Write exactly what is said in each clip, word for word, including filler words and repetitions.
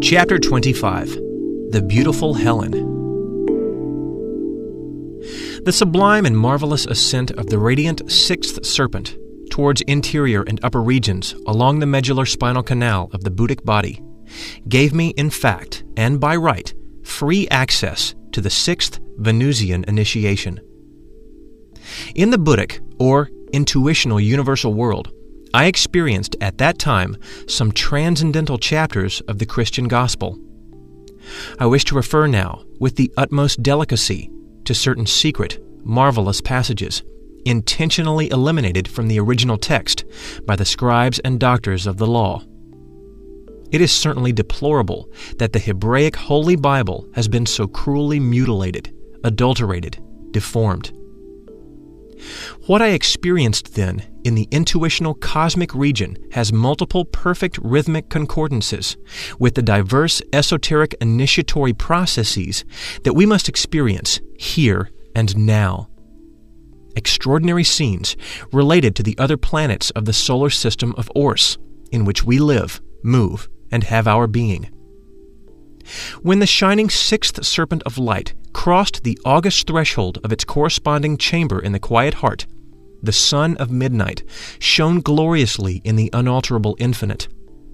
Chapter twenty-five. The Beautiful Helen. The sublime and marvelous ascent of the radiant sixth serpent towards interior and upper regions along the medullar spinal canal of the Buddhic body gave me, in fact, and by right, free access to the sixth Venusian initiation. In the Buddhic, or intuitional universal world, I experienced at that time some transcendental chapters of the Christian gospel. I wish to refer now, with the utmost delicacy, to certain secret, marvelous passages, intentionally eliminated from the original text by the scribes and doctors of the law. It is certainly deplorable that the Hebraic Holy Bible has been so cruelly mutilated, adulterated, deformed. What I experienced then in the intuitional cosmic region has multiple perfect rhythmic concordances with the diverse esoteric initiatory processes that we must experience here and now. Extraordinary scenes related to the other planets of the solar system of Ors, in which we live, move, and have our being. When the shining sixth serpent of light crossed the august threshold of its corresponding chamber in the quiet heart, the sun of midnight shone gloriously in the unalterable infinite.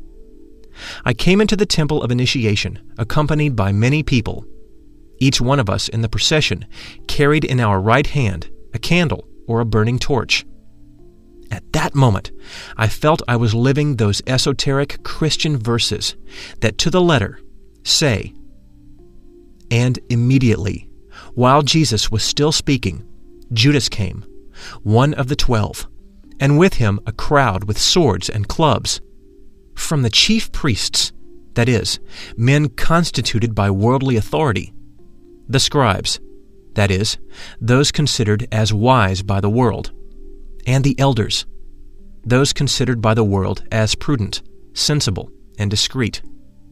I came into the temple of initiation, accompanied by many people. Each one of us in the procession carried in our right hand a candle or a burning torch. At that moment, I felt I was living those esoteric Christian verses that to the letter say, "And immediately, while Jesus was still speaking, Judas came, one of the twelve, and with him a crowd with swords and clubs. From the chief priests, that is, men constituted by worldly authority, the scribes, that is, those considered as wise by the world, and the elders, those considered by the world as prudent, sensible, and discreet.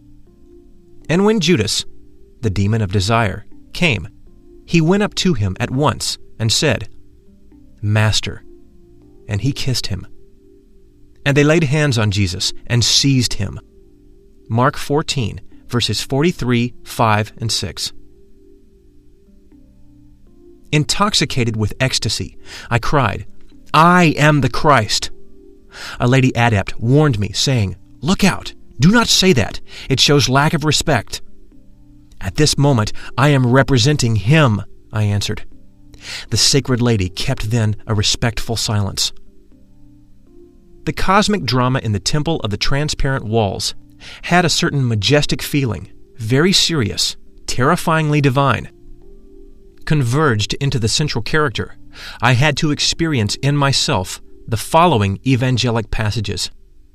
And when Judas, the demon of desire, came, he went up to him at once and said, 'Master,' and he kissed him. And they laid hands on Jesus and seized him." Mark fourteen, verses forty-three, five, and six. Intoxicated with ecstasy, I cried, "I am the Christ." A lady adept warned me, saying, "Look out! Do not say that. It shows lack of respect." "At this moment, I am representing him," I answered. The sacred lady kept then a respectful silence. The cosmic drama in the temple of the transparent walls had a certain majestic feeling, very serious, terrifyingly divine. Converged into the central character, I had to experience in myself the following evangelic passages.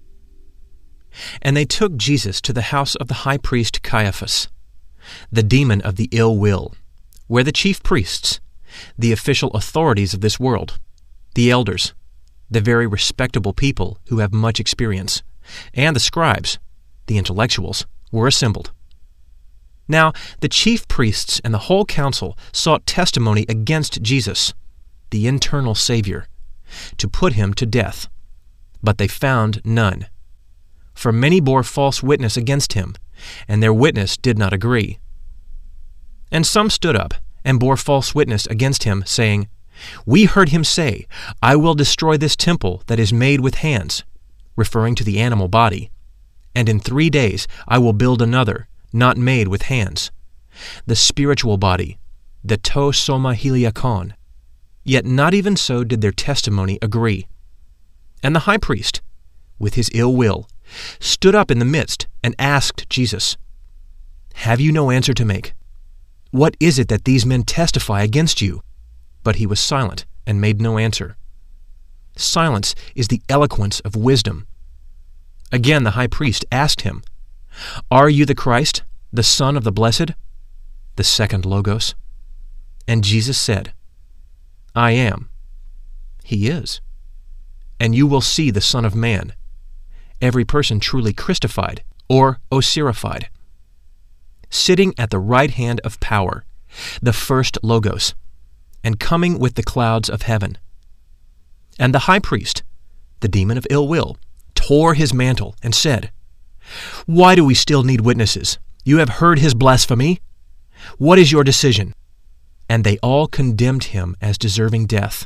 "And they took Jesus to the house of the high priest Caiaphas, the demon of the ill will, where the chief priests, the official authorities of this world, the elders, the very respectable people who have much experience, and the scribes, the intellectuals, were assembled. Now the chief priests and the whole council sought testimony against Jesus, the eternal Savior, to put him to death, but they found none. For many bore false witness against him, and their witness did not agree. And some stood up and bore false witness against him, saying, 'We heard him say, I will destroy this temple that is made with hands,' referring to the animal body, 'and in three days I will build another, not made with hands, the spiritual body, the to soma heliakon.' Yet not even so did their testimony agree. And the high priest, with his ill will, stood up in the midst and asked Jesus, 'Have you no answer to make? What is it that these men testify against you?' But he was silent and made no answer. Silence is the eloquence of wisdom. Again the high priest asked him, 'Are you the Christ, the Son of the Blessed?' The second Logos. And Jesus said, 'I am.' He is. And you will see the Son of Man, every person truly Christified or Osirified, sitting at the right hand of power, the first Logos, and coming with the clouds of heaven. And the high priest, the demon of ill will, tore his mantle and said, Why do we still need witnesses? You have heard his blasphemy. What is your decision?" And they all condemned him as deserving death.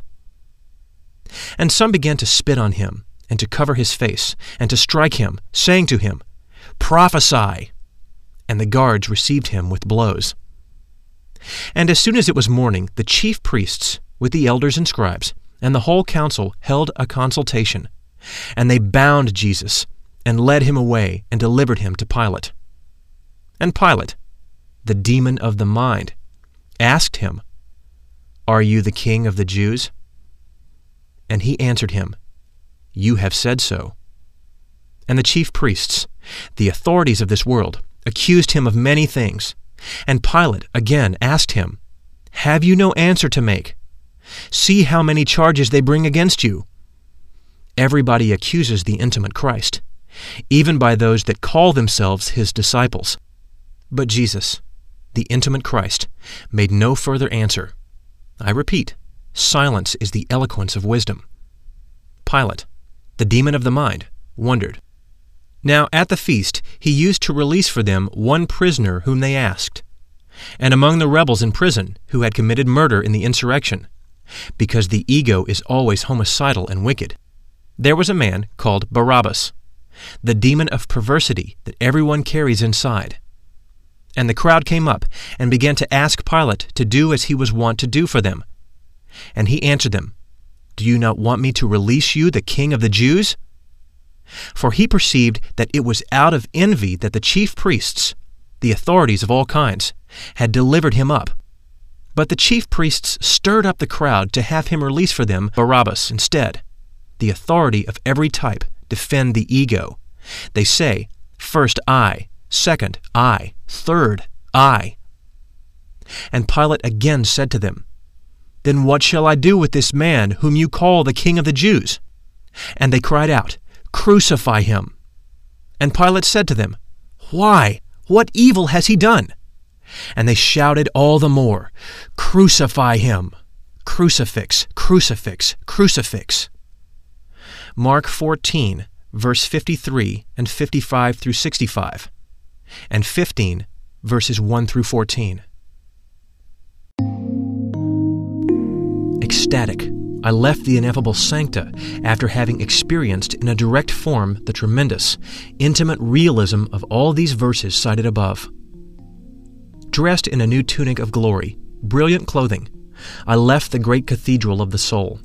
And some began to spit on him, and to cover his face, and to strike him, saying to him, "Prophesy!" And the guards received him with blows. And as soon as it was morning, the chief priests, with the elders and scribes, and the whole council held a consultation. And they bound Jesus, and led him away, and delivered him to Pilate. And Pilate, the demon of the mind, asked him, "Are you the king of the Jews?" And he answered him, "You have said so." And the chief priests, the authorities of this world, accused him of many things. And Pilate again asked him, "Have you no answer to make? See how many charges they bring against you." Everybody accuses the intimate Christ, even by those that call themselves his disciples. But Jesus, the intimate Christ, made no further answer. I repeat, silence is the eloquence of wisdom. Pilate, the demon of the mind, wondered. Now at the feast he used to release for them one prisoner whom they asked. And among the rebels in prison who had committed murder in the insurrection, because the ego is always homicidal and wicked, there was a man called Barabbas, the demon of perversity that everyone carries inside. And the crowd came up and began to ask Pilate to do as he was wont to do for them. And he answered them, "Do you not want me to release you, the king of the Jews?" For he perceived that it was out of envy that the chief priests, the authorities of all kinds, had delivered him up. But the chief priests stirred up the crowd to have him release for them Barabbas instead. The authority of every type defend the ego. They say, first I, second I, third I. And Pilate again said to them, "Then what shall I do with this man whom you call the King of the Jews?" And they cried out, "Crucify him." And Pilate said to them, "Why? What evil has he done?" And they shouted all the more, "Crucify him! Crucifix, crucifix, crucifix." Mark fourteen, verse fifty-three and fifty-five through sixty-five, and fifteen, verses one through fourteen. Ecstatic, I left the ineffable sancta after having experienced in a direct form the tremendous, intimate realism of all these verses cited above. Dressed in a new tunic of glory, brilliant clothing, I left the great cathedral of the soul.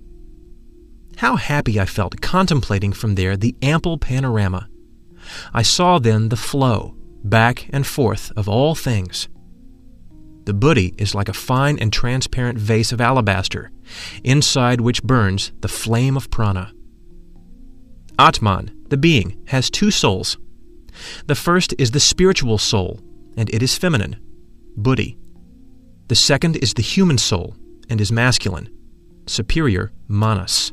How happy I felt contemplating from there the ample panorama. I saw then the flow, back and forth, of all things. The Buddhi is like a fine and transparent vase of alabaster, inside which burns the flame of prana. Atman, the being, has two souls. The first is the spiritual soul, and it is feminine, Buddhi. The second is the human soul, and is masculine, superior, manas.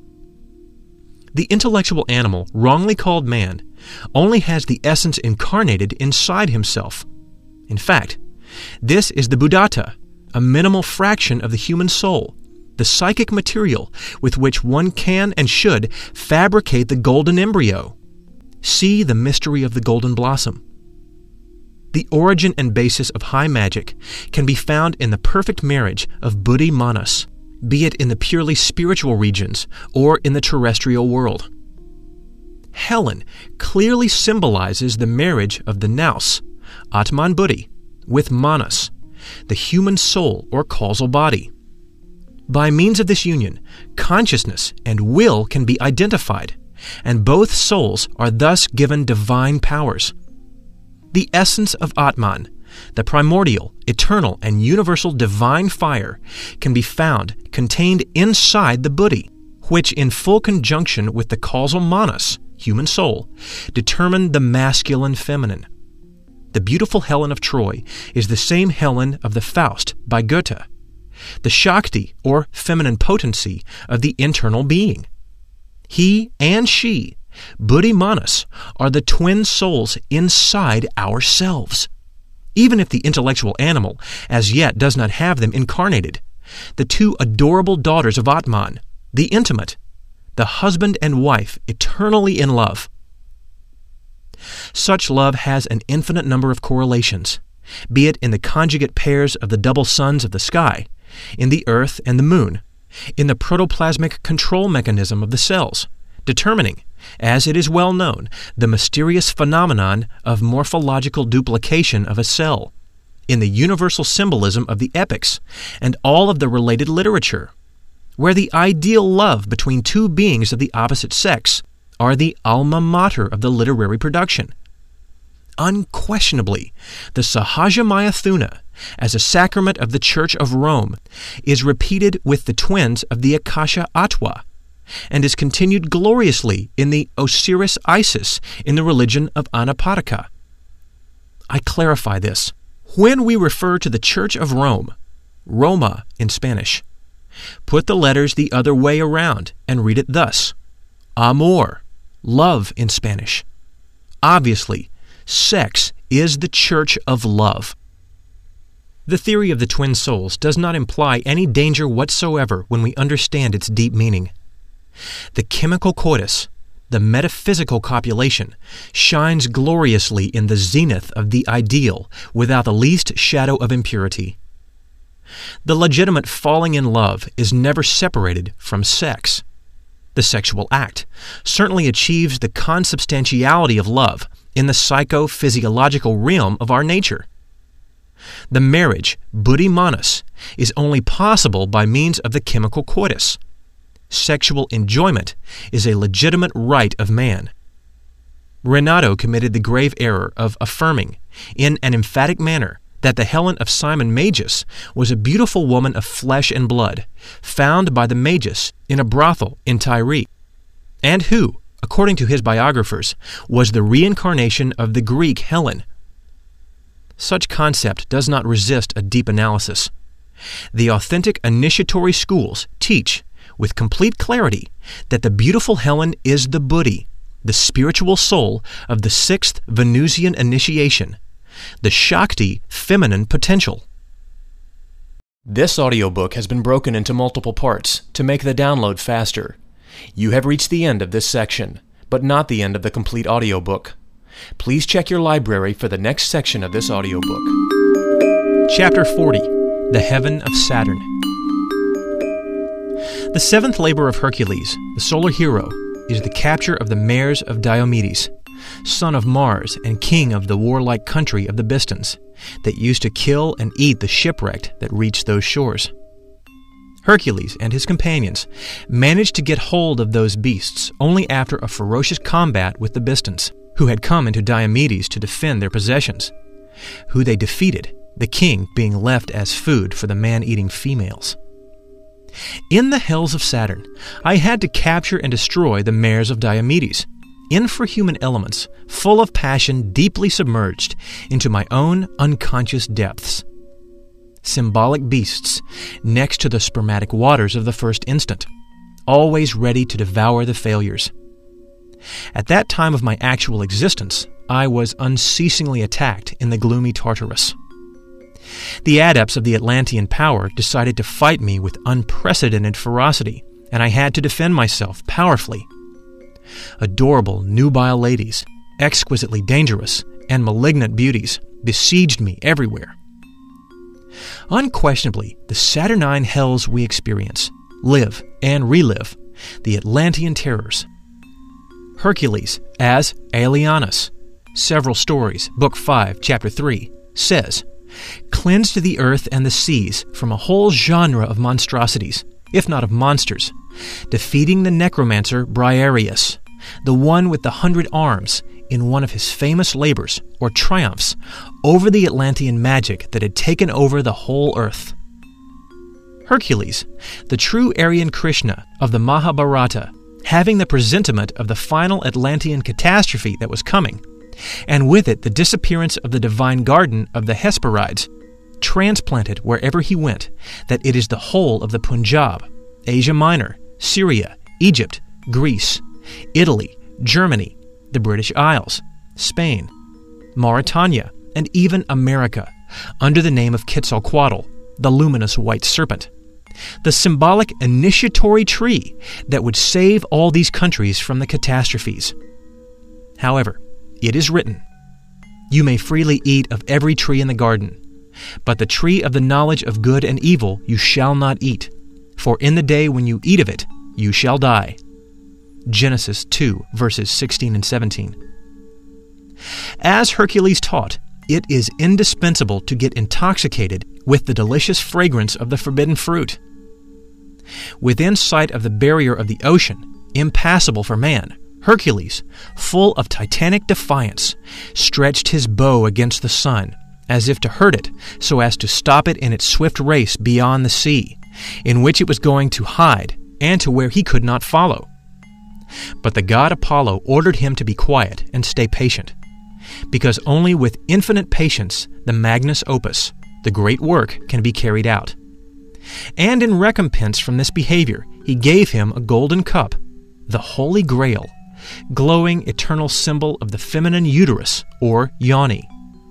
The intellectual animal, wrongly called man, only has the essence incarnated inside himself. In fact, this is the Buddhata, a minimal fraction of the human soul, the psychic material with which one can and should fabricate the golden embryo. See the mystery of the golden blossom. The origin and basis of high magic can be found in the perfect marriage of Buddhi Manas, be it in the purely spiritual regions or in the terrestrial world. Helen clearly symbolizes the marriage of the nous, Atman Buddhi, with Manas, the human soul or causal body. By means of this union, consciousness and will can be identified, and both souls are thus given divine powers. The essence of Atman, the primordial, eternal, and universal divine fire, can be found contained inside the Buddhi, which in full conjunction with the causal Manas, human soul, determine the masculine feminine. The beautiful Helen of Troy is the same Helen of the Faust by Goethe, the Shakti, or feminine potency, of the internal being. He and she, Buddhi Manas, are the twin souls inside ourselves. Even if the intellectual animal as yet does not have them incarnated, the two adorable daughters of Atman, the intimate, the husband and wife eternally in love. Such love has an infinite number of correlations, be it in the conjugate pairs of the double suns of the sky, in the earth and the moon, in the protoplasmic control mechanism of the cells, determining, as it is well known, the mysterious phenomenon of morphological duplication of a cell, in the universal symbolism of the epics and all of the related literature, where the ideal love between two beings of the opposite sex are the alma mater of the literary production. Unquestionably, the Sahaja-Maya Thuna, as a sacrament of the Church of Rome, is repeated with the twins of the Akasha Atwa, and is continued gloriously in the Osiris Isis in the religion of Anaparika. I clarify this. When we refer to the Church of Rome, Roma in Spanish, put the letters the other way around and read it thus: amor, love in Spanish. Obviously, sex is the church of love. The theory of the twin souls does not imply any danger whatsoever when we understand its deep meaning. The chemical coitus, the metaphysical copulation, shines gloriously in the zenith of the ideal without the least shadow of impurity. The legitimate falling in love is never separated from sex. The sexual act certainly achieves the consubstantiality of love in the psychophysiological realm of our nature. The marriage, buddhi manas, is only possible by means of the chemical coitus. Sexual enjoyment is a legitimate right of man. Renato committed the grave error of affirming, in an emphatic manner, that the Helen of Simon Magus was a beautiful woman of flesh and blood, found by the Magus in a brothel in Tyre, and who, according to his biographers, was the reincarnation of the Greek Helen. Such concept does not resist a deep analysis. The authentic initiatory schools teach, with complete clarity, that the beautiful Helen is the buddhi, the spiritual soul of the sixth Venusian initiation, the Shakti feminine potential. This audiobook has been broken into multiple parts to make the download faster. You have reached the end of this section, but not the end of the complete audiobook. Please check your library for the next section of this audiobook. Chapter forty, The Heaven of Saturn. The seventh labor of Hercules, the solar hero, is the capture of the mares of Diomedes, son of Mars and king of the warlike country of the Bistons, that used to kill and eat the shipwrecked that reached those shores. Hercules and his companions managed to get hold of those beasts only after a ferocious combat with the Bistons, who had come into Diomedes to defend their possessions, who they defeated, the king being left as food for the man-eating females. In the hells of Saturn, I had to capture and destroy the mares of Diomedes, infrahuman elements, full of passion, deeply submerged into my own unconscious depths. Symbolic beasts next to the spermatic waters of the first instant, always ready to devour the failures. At that time of my actual existence, I was unceasingly attacked in the gloomy Tartarus. The adepts of the Atlantean power decided to fight me with unprecedented ferocity, and I had to defend myself powerfully. Adorable nubile ladies, exquisitely dangerous and malignant beauties, besieged me everywhere. Unquestionably, the Saturnine hells we experience, live and relive, the Atlantean terrors. Hercules, as Aelianus, Several Stories, Book five, Chapter three, says, cleansed the earth and the seas from a whole genre of monstrosities, if not of monsters, defeating the necromancer Briareus, the one with the hundred arms, in one of his famous labors, or triumphs, over the Atlantean magic that had taken over the whole earth. Hercules, the true Aryan Krishna of the Mahabharata, having the presentiment of the final Atlantean catastrophe that was coming, and with it the disappearance of the divine garden of the Hesperides, transplanted wherever he went that it is the whole of the Punjab, Asia Minor, Syria, Egypt, Greece, Italy, Germany, the British Isles, Spain, Mauritania, and even America, under the name of Quetzalcoatl, the luminous white serpent, the symbolic initiatory tree that would save all these countries from the catastrophes. However, it is written, "You may freely eat of every tree in the garden, but the tree of the knowledge of good and evil you shall not eat, for in the day when you eat of it, you shall die." Genesis two, verses sixteen and seventeen. As Hercules taught, it is indispensable to get intoxicated with the delicious fragrance of the forbidden fruit. Within sight of the barrier of the ocean, impassable for man, Hercules, full of titanic defiance, stretched his bow against the sun, as if to hurt it, so as to stop it in its swift race beyond the sea, in which it was going to hide, and to where he could not follow. But the god Apollo ordered him to be quiet and stay patient, because only with infinite patience the magnus opus, the great work, can be carried out. And in recompense from this behavior, he gave him a golden cup, the Holy Grail, glowing eternal symbol of the feminine uterus, or yoni.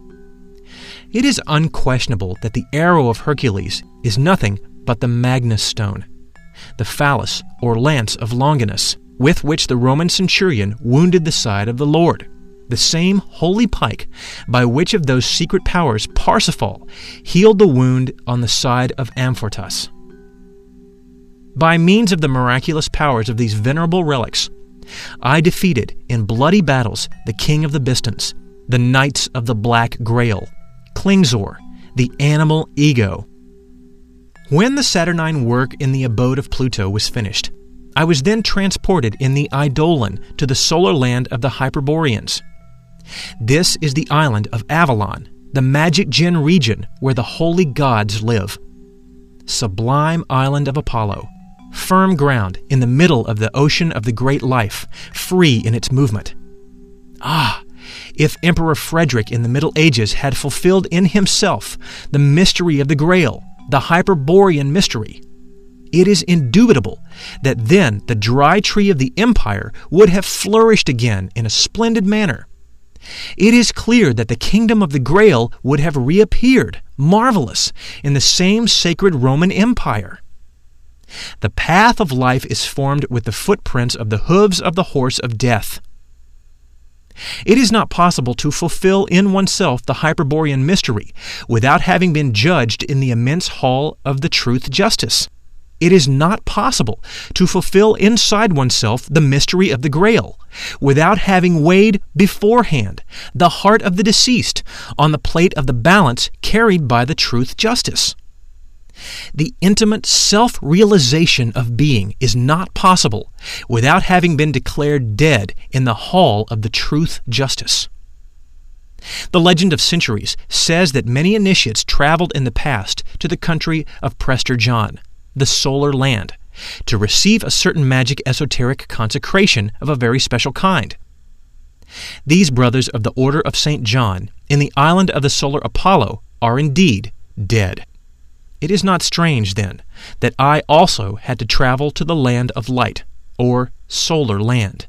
It is unquestionable that the arrow of Hercules is nothing but the Magnus stone, the phallus or lance of Longinus, with which the Roman centurion wounded the side of the Lord, the same holy pike by which of those secret powers Parsifal healed the wound on the side of Amfortas. By means of the miraculous powers of these venerable relics, I defeated in bloody battles the king of the Bistons, the knights of the Black Grail, Klingzor, the animal ego. When the Saturnine work in the abode of Pluto was finished, I was then transported in the Eidolon to the solar land of the Hyperboreans. This is the island of Avalon, the magic Jinn region where the holy gods live. Sublime island of Apollo, firm ground in the middle of the ocean of the great life, free in its movement. Ah, if Emperor Frederick in the Middle Ages had fulfilled in himself the mystery of the Grail, the Hyperborean mystery, it is indubitable that then the dry tree of the empire would have flourished again in a splendid manner. It is clear that the kingdom of the Grail would have reappeared, marvelous, in the same sacred Roman Empire. The path of life is formed with the footprints of the hooves of the horse of death. It is not possible to fulfill in oneself the Hyperborean mystery without having been judged in the immense hall of the truth justice. It is not possible to fulfill inside oneself the mystery of the Grail without having weighed beforehand the heart of the deceased on the plate of the balance carried by the truth justice. The intimate self-realization of being is not possible without having been declared dead in the hall of the truth justice. The legend of centuries says that many initiates traveled in the past to the country of Prester John, the solar land, to receive a certain magic esoteric consecration of a very special kind. These brothers of the Order of Saint John in the island of the solar Apollo are indeed dead. It is not strange, then, that I also had to travel to the land of light, or solar land.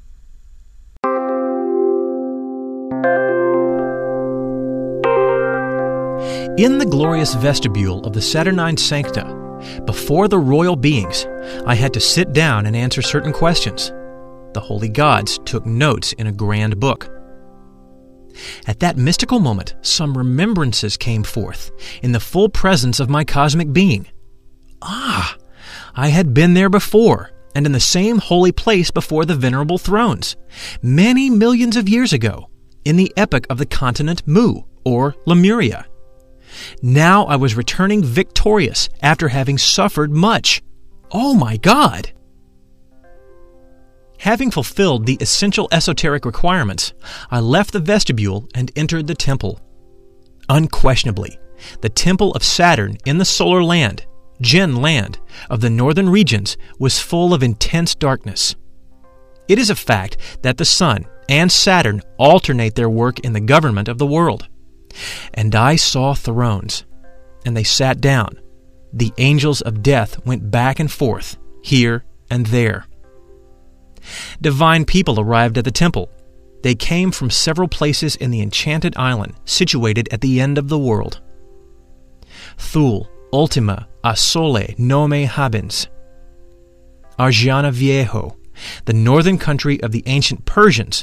In the glorious vestibule of the Saturnine Sancta, before the royal beings, I had to sit down and answer certain questions. The holy gods took notes in a grand book. At that mystical moment, some remembrances came forth in the full presence of my cosmic being. Ah, I had been there before, and in the same holy place before the venerable thrones, many millions of years ago, in the epoch of the continent Mu, or Lemuria. Now I was returning victorious after having suffered much. Oh my God! Having fulfilled the essential esoteric requirements, I left the vestibule and entered the temple. Unquestionably, the temple of Saturn in the solar land, Jinn land, of the northern regions was full of intense darkness. It is a fact that the Sun and Saturn alternate their work in the government of the world. And I saw thrones, and they sat down. The angels of death went back and forth, here and there. Divine people arrived at the temple. They came from several places in the enchanted island situated at the end of the world. Thule, Ultima, a Sole, Nome Habens. Argiana Viejo, the northern country of the ancient Persians,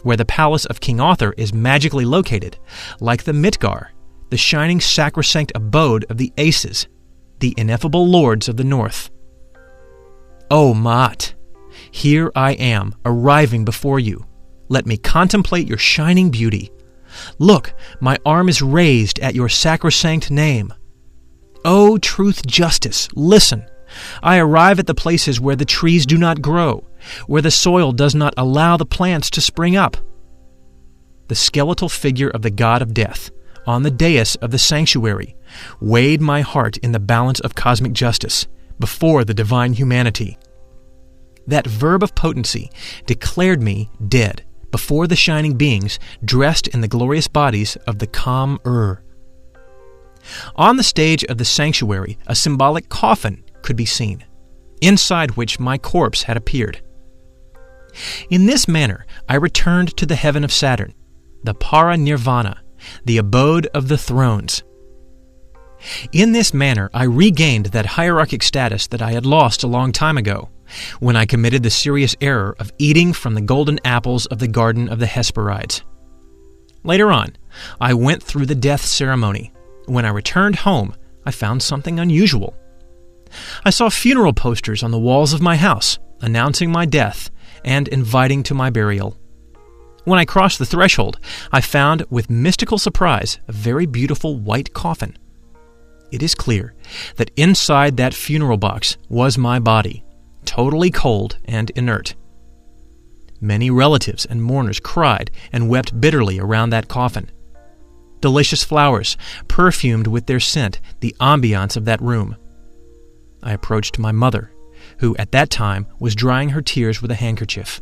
where the palace of King Arthur is magically located, like the Midgar, the shining sacrosanct abode of the Aces, the ineffable lords of the north. O Ma'at, here I am, arriving before you. Let me contemplate your shining beauty. Look, my arm is raised at your sacrosanct name. O truth justice, listen. I arrive at the places where the trees do not grow, where the soil does not allow the plants to spring up. The skeletal figure of the god of death, on the dais of the sanctuary, weighed my heart in the balance of cosmic justice, before the divine humanity. That verb of potency declared me dead, before the shining beings dressed in the glorious bodies of the Kam-Ur. On the stage of the sanctuary, a symbolic coffin could be seen, inside which my corpse had appeared. In this manner, I returned to the heaven of Saturn, the Para-Nirvana, the abode of the thrones. In this manner, I regained that hierarchic status that I had lost a long time ago, when I committed the serious error of eating from the golden apples of the Garden of the Hesperides. Later on, I went through the death ceremony. When I returned home, I found something unusual. I saw funeral posters on the walls of my house, announcing my death and inviting to my burial. When I crossed the threshold, I found, with mystical surprise, a very beautiful white coffin. It is clear that inside that funeral box was my body, totally cold and inert. Many relatives and mourners cried and wept bitterly around that coffin. Delicious flowers perfumed with their scent the ambiance of that room. I approached my mother, who at that time was drying her tears with a handkerchief.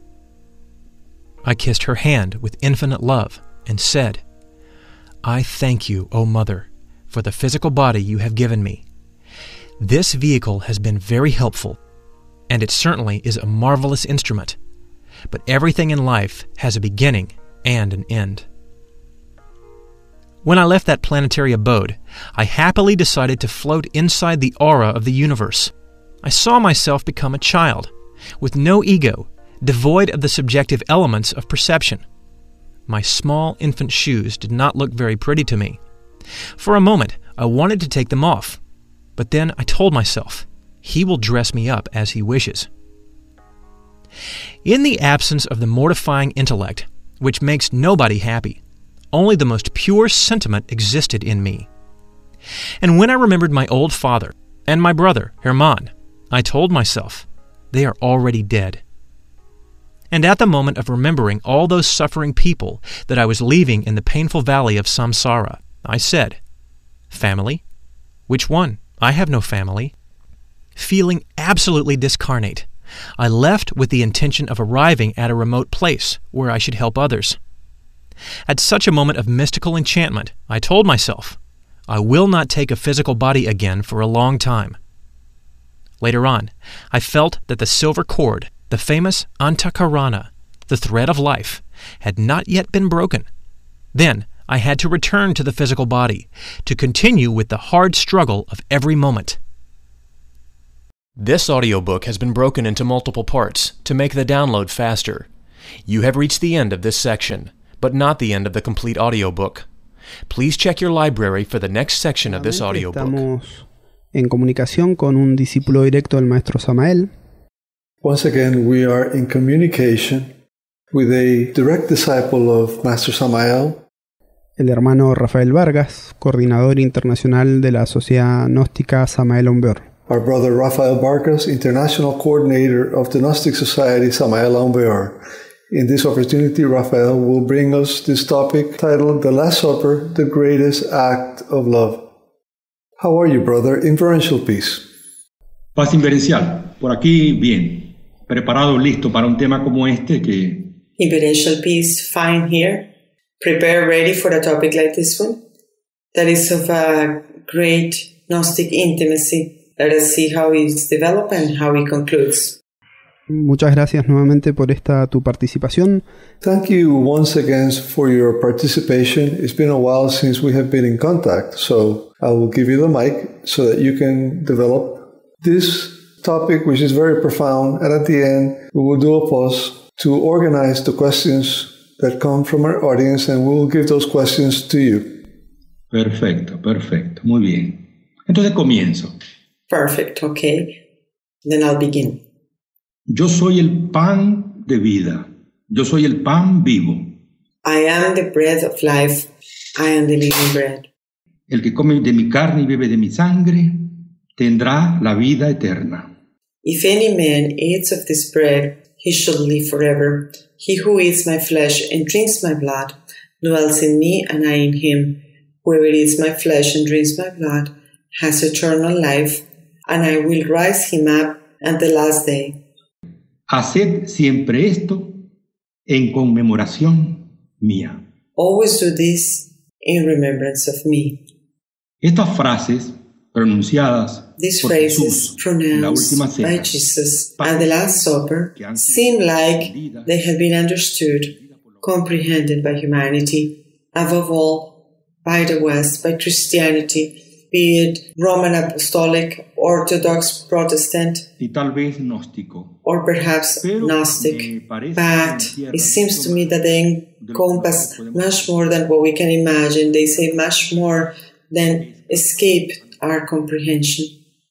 I kissed her hand with infinite love and said, I thank you, O Mother, for the physical body you have given me. This vehicle has been very helpful, and it certainly is a marvelous instrument. But everything in life has a beginning and an end. When I left that planetary abode, I happily decided to float inside the aura of the universe. I saw myself become a child, with no ego, devoid of the subjective elements of perception. My small infant shoes did not look very pretty to me. For a moment, I wanted to take them off, but then I told myself, he will dress me up as he wishes. In the absence of the mortifying intellect, which makes nobody happy, only the most pure sentiment existed in me. And when I remembered my old father and my brother, Herman, I told myself, they are already dead. And at the moment of remembering all those suffering people that I was leaving in the painful valley of Samsara, I said, family? Which one? I have no family. Feeling absolutely discarnate, I left with the intention of arriving at a remote place where I should help others. At such a moment of mystical enchantment, I told myself, I will not take a physical body again for a long time. Later on, I felt that the silver cord, the famous Antakarana, the thread of life, had not yet been broken. Then I had to return to the physical body, to continue with the hard struggle of every moment. This audiobook has been broken into multiple parts to make the download faster. You have reached the end of this section, but not the end of the complete audiobook. Please check your library for the next section of this audiobook. Estamos en comunicación con un discípulo directo del maestro Samael. Once again, we are in communication with a direct disciple of Master Samael, el hermano Rafael Vargas, coordinador internacional de la Sociedad Gnóstica Samael Aun Weor. Our brother Rafael Vargas, international coordinator of the Gnostic Society Samael Aun Weor. In this opportunity, Rafael will bring us this topic titled The Last Supper, the Greatest Act of Love. How are you, brother? Inferential peace. Paz inferencial. Por aquí, bien. Preparado, listo para un tema como este que... Inferential peace, fine here. Prepare, ready for a topic like this one. That is of a great Gnostic intimacy. Let us see how it's developed and how it concludes. Muchas gracias nuevamente por esta tu participación. Thank you once again for your participation. It's been a while since we have been in contact, so I will give you the mic so that you can develop this topic, which is very profound, and at the end we will do a pause to organize the questions that come from our audience, and we'll give those questions to you. Perfecto, perfecto. Muy bien. Entonces comienzo. Perfect, okay. Then I'll begin. Yo soy el pan de vida. Yo soy el pan vivo. I am the bread of life. I am the living bread. El que come de mi carne y bebe de mi sangre tendrá la vida eterna. If any man eats of this bread, he shall live forever. He who eats my flesh and drinks my blood dwells in me, and I in him. Whoever eats my flesh and drinks my blood has eternal life, and I will rise him up at the last day. Haced siempre esto en conmemoración mía. Always do this in remembrance of me. Estas frases pronunciadas These por phrases Jesús en la última pronounced by cena Jesus at the Last Supper seem like they have been understood, comprehended by humanity, above all by the West, by Christianity, be it Roman Apostolic, Orthodox, Protestant, y tal vez gnóstico. or perhaps Gnostic. But it seems to me that they encompass much more than what we can imagine. They say much more than escape our comprehension.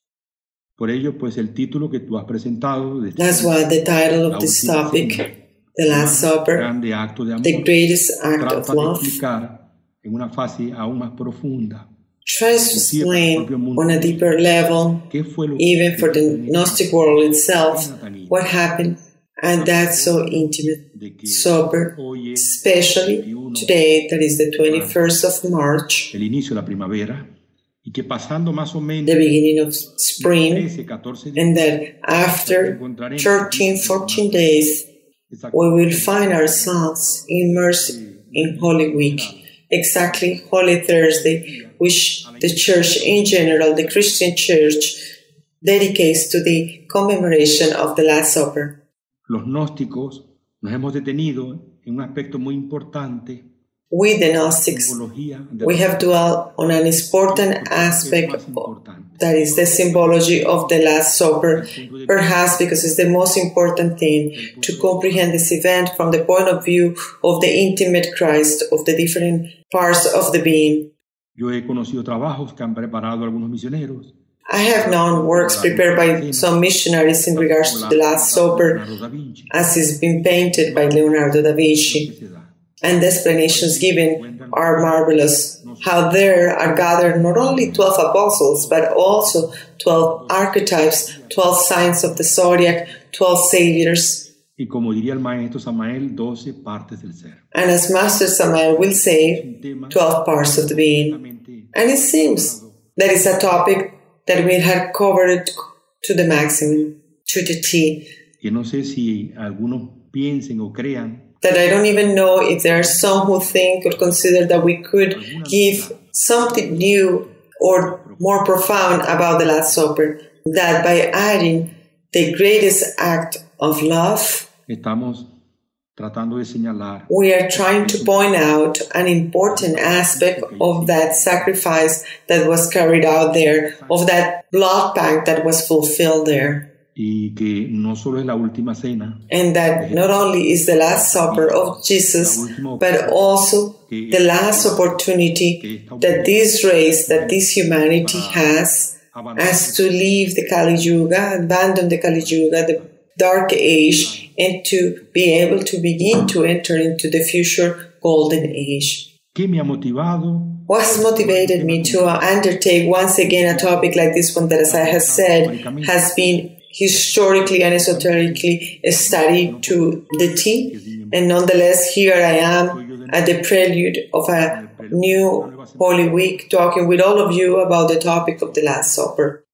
Por ello, pues el título que tú has presentado de That's why the title of this topic, The Last Supper, grande acto de amor, the greatest act of trata de love, explicar en una fase aún más profunda tries to explain on a deeper level, qué fue lo even que for the Gnostic world itself, what happened at that so intimate supper, especially today, that is the twenty-first of March, el inicio de la primavera, y que pasando más o menos the beginning of spring, trece, catorce días, and that after thirteen, fourteen days, we will find ourselves immersed in Holy Week, exactly Holy Thursday, which the Church in general, the Christian Church, dedicates to the commemoration of the Last Supper. los gnósticos nos hemos detenido en un aspecto muy importante, We, the Gnostics, simbología de we have dwelt on an important aspect más importante. that is the symbology of the Last Supper, perhaps because it's the most important thing to comprehend this event from the point of view of the intimate Christ, of the different parts of the being. Yo he conocido trabajos que han preparado algunos misioneros. I have known works prepared by some missionaries in regards to the Last Supper, as is been painted by Leonardo da Vinci, and the explanations given are marvelous. How there are gathered not only twelve apostles, but also twelve archetypes, twelve signs of the zodiac, twelve saviors, Y como diría el maestro Samael, doce partes del ser. and as Master Samael will say, twelve parts of the being. And it seems that it's a topic that we had covered to the maximum, to the T, Que no sé si algunos piensen o crean that I don't even know if there are some who think or consider that we could give something new or more profound about the Last Supper, that by adding the greatest act of love, estamos tratando de señalar we are trying to point out an important aspect of that sacrifice that was carried out there, of that blood pact that was fulfilled there. y que no solo es la última cena, And that not only is the Last Supper of Jesus, but also the last opportunity that this race, that this humanity has, as to leave the Kali Yuga, abandon the Kali Yuga, the dark age, and to be able to begin to enter into the future golden age. ¿qué me ha motivado? What has motivated me to undertake once again a topic like this one that, as I have said, has been historically and esoterically studied to the T, and nonetheless here I am at the prelude of a new Holy Week talking with all of you about the topic of the Last Supper.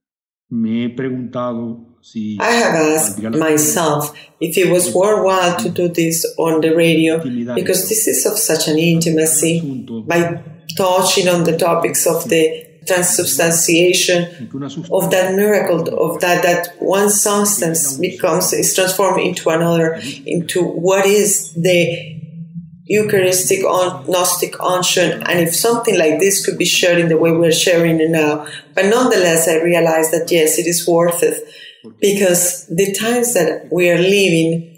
Me he preguntado si I have asked myself if it was worthwhile to do this on the radio, because this is of such an intimacy, by touching on the topics of the transubstantiation, of that miracle, of that that one substance becomes, is transformed into another, into what is the Eucharistic Gnostic unction, and if something like this could be shared in the way we're sharing it now. But nonetheless, I realize that yes, it is worth it, because the times that we are living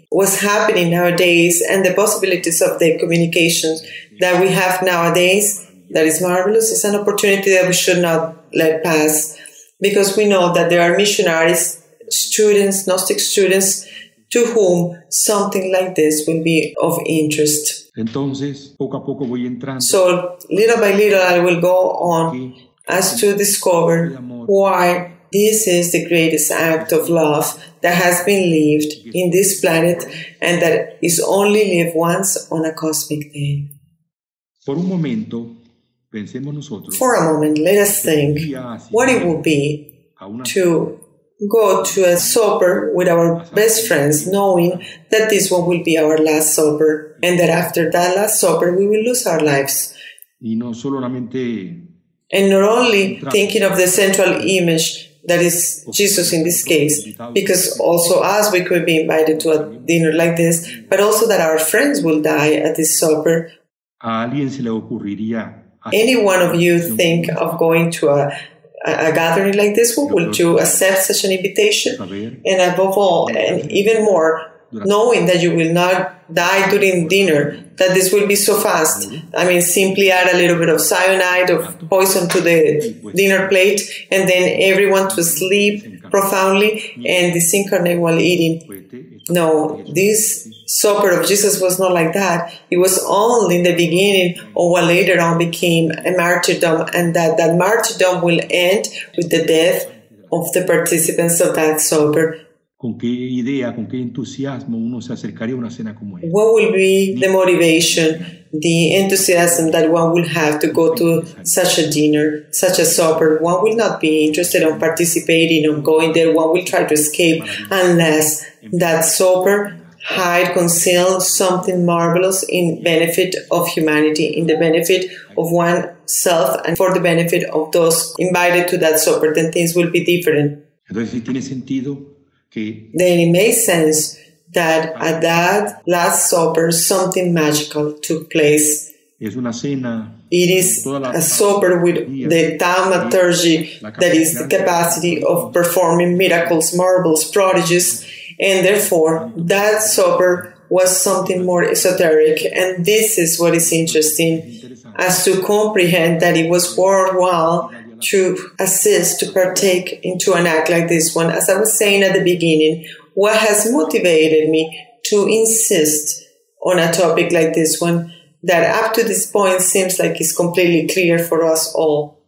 what's happening nowadays and the possibilities of the communications that we have nowadays, that is marvelous. It's an opportunity that we should not let pass, because we know that there are missionaries, students, Gnostic students, to whom something like this will be of interest. Entonces, poco a poco voy entrando. So, little by little, I will go on as to discover why this is the greatest act of love that has been lived in this planet and that is only lived once on a cosmic day. Por un momento, pensemos nosotros. For a moment, let us think what it would be to go to a supper with our best friends, knowing that this one will be our last supper, and that after that last supper we will lose our lives. Y no solamente, and not only thinking of the central image that is Jesus in this case, because also us, we could be invited to a dinner like this, but also that our friends will die at this supper. A alguien se le ocurriría. Any one of you think of going to a A, a gathering like this one, will you accept such an invitation? And above all, and even more, knowing that you will not die during dinner, that this will be so fast. I mean, simply add a little bit of cyanide, of poison to the dinner plate, and then everyone to sleep profoundly and disincarnate while eating. No, this supper of Jesus was not like that. It was only in the beginning of what later on became a martyrdom, and that that martyrdom will end with the death of the participants of that supper. ¿Con qué idea, con qué entusiasmo uno se acercaría a una cena como esta? What will be the motivation, the enthusiasm that one will have to go to such a dinner, such a supper? One will not be interested in participating, in going there. One will try to escape unless that supper hide, conceal something marvelous in benefit of humanity, in the benefit of oneself and for the benefit of those invited to that supper. Then things will be different. Entonces, sí tiene sentido que then it makes sense that at that last supper something magical took place. Es una cena. It is a supper with the thaumaturgy, that is the capacity of performing miracles, marvels, prodigies, and therefore that supper was something more esoteric. And this is what is interesting, as to comprehend that it was worthwhile to assist, to partake into an act like this one. As I was saying at the beginning, what has motivated me to insist on a topic like this one, that up to this point seems like it's completely clear for us all.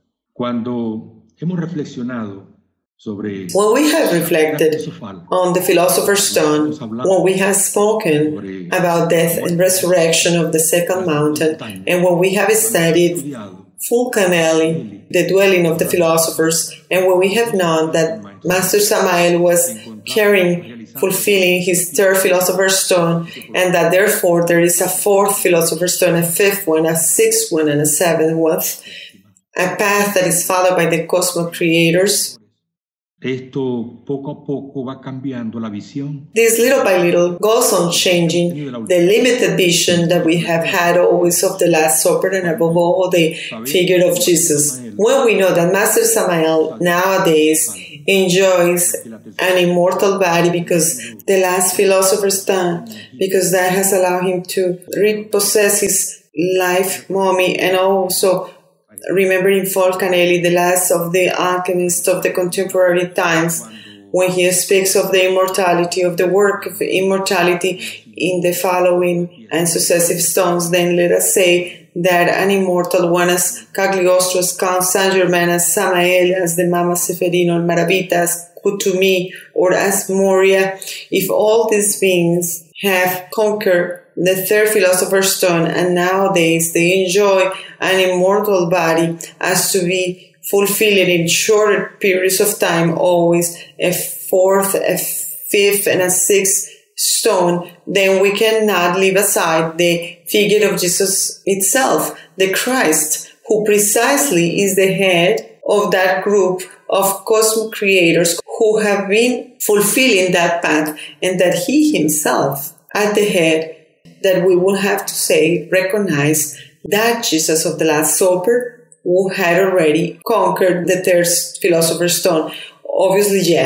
Cuando hemos reflexionado sobre when we have reflected on the Philosopher's Stone, when we have spoken about death and resurrection of the second mountain, and when we have studied Fulcanelli, the dwelling of the philosophers, and when we have known that Master Samael was carrying, fulfilling his third Philosopher's Stone, and that therefore there is a fourth Philosopher's Stone, a fifth one, a sixth one, and a seventh one, a path that is followed by the cosmic creators. Esto poco a poco va cambiando la visión. This little by little goes on changing the limited vision that we have had always of the Last Supper and above all the figure of Jesus. When we know that Master Samael nowadays enjoys an immortal body because the last Philosopher's Stone, because that has allowed him to repossess his life mummy, and also remembering Fulcanelli, the last of the alchemists of the contemporary times, when he speaks of the immortality, of the work of immortality in the following and successive stones, then let us say that an immortal one as Cagliostro, as Count Saint-Germain, as Samael, as the Mama Seferino, Maravita, as Kutumi, or as Moria, if all these beings have conquered the third Philosopher's Stone, and nowadays they enjoy an immortal body as to be fulfilled in shorter periods of time, always a fourth, a fifth, and a sixth stone, then we cannot leave aside the figure of Jesus itself, the Christ, who precisely is the head of that group of cosmic creators who have been fulfilling that path, and that he himself at the head, that we will have to say, recognize that Jesus of the Last Supper, who had already conquered the third Philosopher's Stone. Obviously, yes,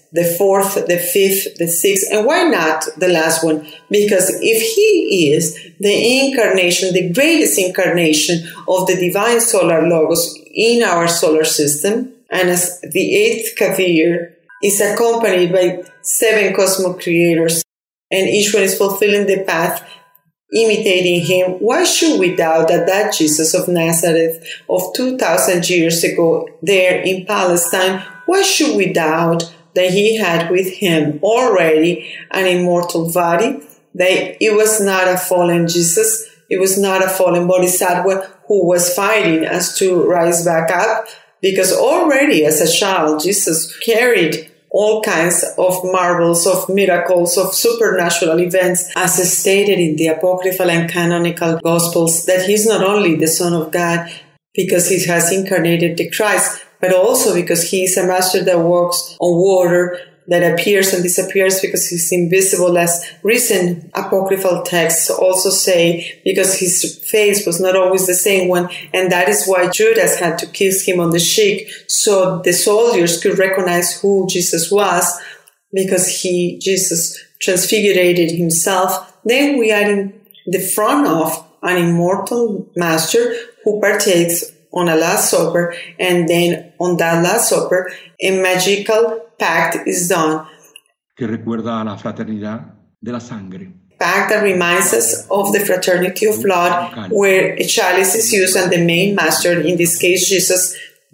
the fourth, the fifth, the sixth, and why not the last one? Because if he is the incarnation, the greatest incarnation of the divine solar logos in our solar system, and as the eighth Kavir is accompanied by seven cosmic creators, and each one is fulfilling the path, imitating him, why should we doubt that that Jesus of Nazareth of two thousand years ago there in Palestine, why should we doubt that he had with him already an immortal body, that it was not a fallen Jesus, it was not a fallen Bodhisattva who was fighting us to rise back up, because already as a child, Jesus carried all kinds of marvels, of miracles, of supernatural events, as stated in the apocryphal and canonical Gospels, that he's not only the Son of God because he has incarnated the Christ, but also because he is a master that walks on water, that appears and disappears because he's invisible, as recent apocryphal texts also say, because his face was not always the same one, and that is why Judas had to kiss him on the cheek, so the soldiers could recognize who Jesus was, because he, Jesus, transfigurated himself. Then we are in the front of an immortal master who partakes on a Last Supper, and then on that Last Supper, a magical pact is done. Que recuerda a la fraternidad de la sangre. Pact that reminds us of the fraternity of blood, where a chalice is used and the main master, in this case Jesus,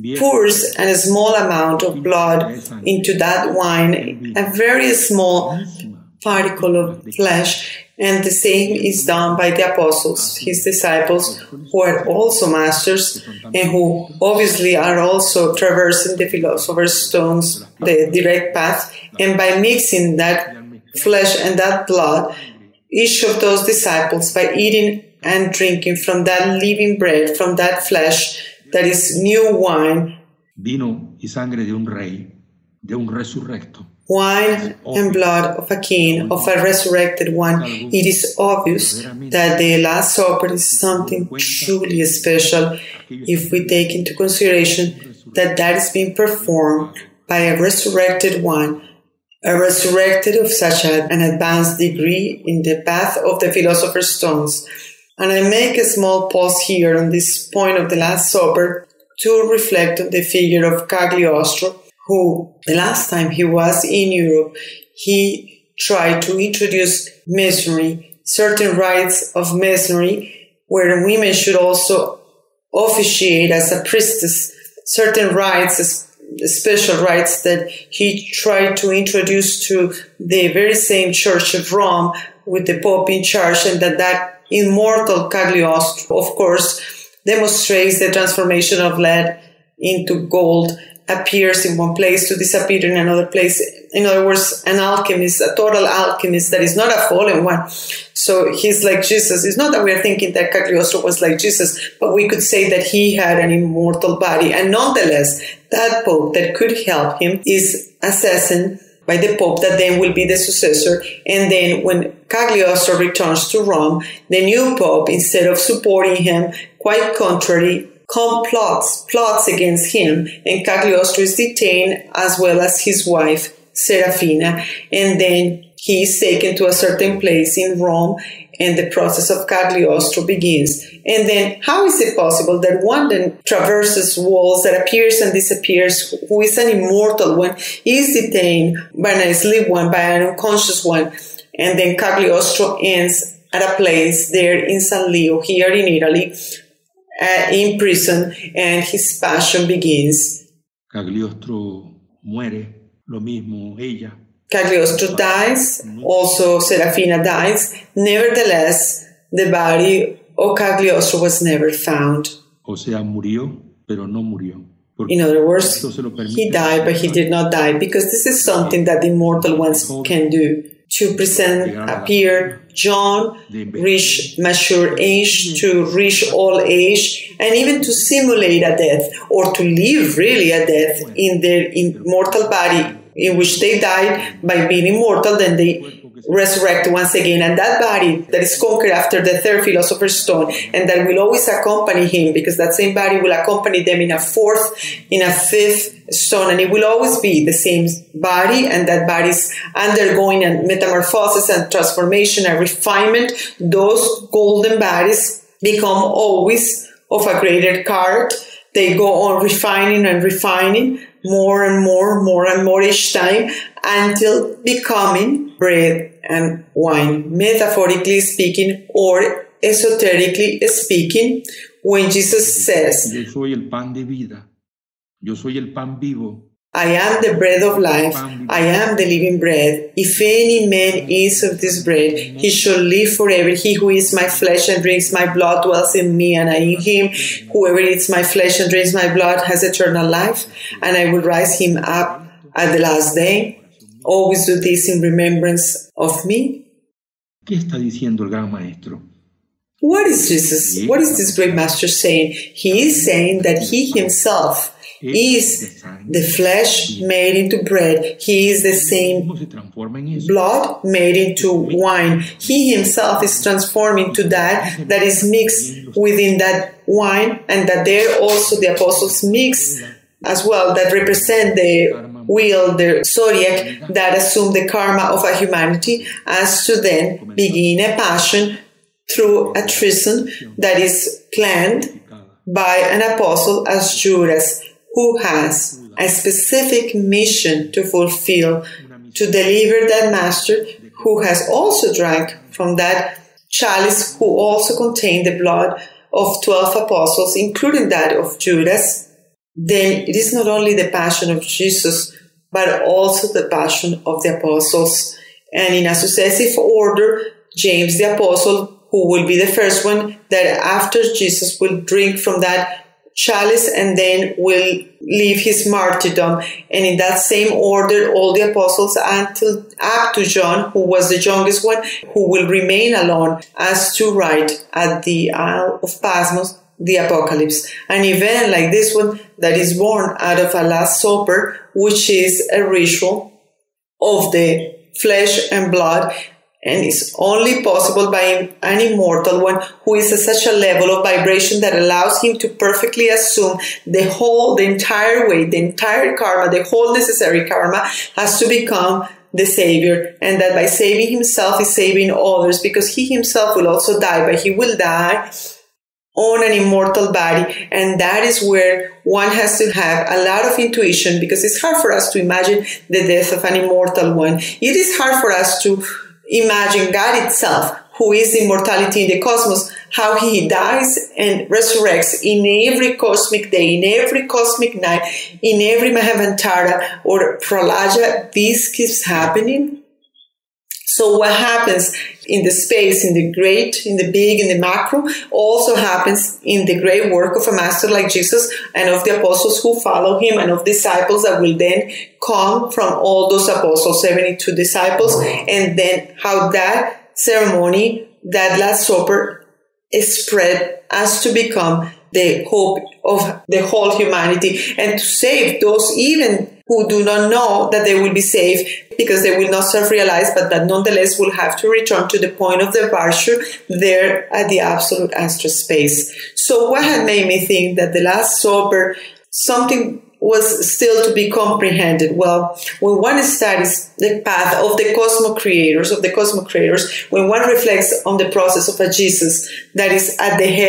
pours a small amount of blood into that wine, a very small particle of flesh, and the same is done by the apostles, his disciples, who are also masters and who obviously are also traversing the philosopher's stones, the direct path, and by mixing that flesh and that blood, each of those disciples, by eating and drinking from that living bread, from that flesh that is new wine, vino y sangre de un rey, de un resurrecto. Wine and blood of a king, of a resurrected one. It is obvious that the Last Supper is something truly special if we take into consideration that that is being performed by a resurrected one, a resurrected of such a, an advanced degree in the path of the philosopher's stones. And I make a small pause here on this point of the Last Supper to reflect on the figure of Cagliostro, who, the last time he was in Europe, he tried to introduce Masonry, certain rites of Masonry, where women should also officiate as a priestess, certain rites, special rites that he tried to introduce to the very same Church of Rome with the Pope in charge, and that that immortal Cagliostro, of course, demonstrates the transformation of lead into gold, appears in one place to disappear in another place. In other words, an alchemist, a total alchemist that is not a fallen one. So he's like Jesus. It's not that we're thinking that Cagliostro was like Jesus, but we could say that he had an immortal body. And nonetheless, that Pope that could help him is assassinated by the Pope that then will be the successor. And then when Cagliostro returns to Rome, the new Pope, instead of supporting him, quite contrary, complots, plots against him, and Cagliostro is detained, as well as his wife, Serafina, and then he is taken to a certain place in Rome, and the process of Cagliostro begins. And then how is it possible that one then traverses walls, that appears and disappears, who is an immortal one, is detained by an asleep one, by an unconscious one, and then Cagliostro ends at a place there in San Leo, here in Italy, Uh, in prison, and his passion begins. Cagliostro muere, lo mismo ella. Cagliostro dies, also Serafina dies. Nevertheless, the body of Cagliostro was never found. O sea, murió, pero no murió. In other words, he died, but he did not die, because this is something that the immortal ones can do. To present, appear, John, reach mature age, to reach old age, and even to simulate a death, or to live really a death in their immortal body, in which they died by being immortal, then they resurrect once again. And that body that is conquered after the third philosopher's stone and that will always accompany him, because that same body will accompany them in a fourth, in a fifth stone, and it will always be the same body, and that body is undergoing a metamorphosis and transformation and refinement. Those golden bodies become always of a greater carat. They go on refining and refining more and more, more and more each time until becoming bread and wine, metaphorically speaking or esoterically speaking. When Jesus says, Yo soy el pan de vida. Yo soy el pan vivo. I am the bread of life. I am the living bread. If any man eats of this bread, he shall live forever. He who eats my flesh and drinks my blood dwells in me, and I in him. Whoever eats my flesh and drinks my blood has eternal life, and I will rise him up at the last day. Always do this in remembrance of me. ¿Qué está diciendo el gran maestro? What is Jesus? What is this great master saying? He is saying that he himself is the flesh made into bread. He is the same blood made into wine. He himself is transformed into that that is mixed within that wine, and that there also the apostles mix as well, that represent the wheel, the zodiac, that assume the karma of a humanity, as to then begin a passion through a treason that is planned by an apostle as Judas, who has a specific mission to fulfill, to deliver that master who has also drank from that chalice, who also contained the blood of twelve apostles, including that of Judas. Then it is not only the passion of Jesus, but also the passion of the apostles. And in a successive order, James the apostle, who will be the first one, that after Jesus will drink from that chalice and then will leave his martyrdom. And in that same order, all the apostles until up to John, who was the youngest one, who will remain alone as to write at the Isle of Patmos the Apocalypse. An event like this one that is born out of a Last Supper, which is a ritual of the flesh and blood, and is only possible by an immortal one who is at such a level of vibration that allows him to perfectly assume the whole, the entire weight, the entire karma, the whole necessary karma has to become the Savior, and that by saving himself is saving others, because he himself will also die, but he will die on an immortal body. And that is where one has to have a lot of intuition, because it's hard for us to imagine the death of an immortal one. It is hard for us to imagine God itself, who is immortality in the cosmos, how he dies and resurrects in every cosmic day, in every cosmic night, in every Mahavantara or Pralaya. This keeps happening. So what happens in the space, in the great, in the big, in the macro, also happens in the great work of a master like Jesus and of the apostles who follow him, and of disciples that will then come from all those apostles, seventy-two disciples, and then how that ceremony, that Last Supper, is spread as to become the hope of the whole humanity, and to save those even who do not know that they will be saved, because they will not self-realize, but that nonetheless will have to return to the point of their virtue there at the absolute astral space. So what had made me think that the Last Supper, something was still to be comprehended? Well, when one studies the path of the cosmo creators, of the cosmo creators, when one reflects on the process of a Jesus that is at the head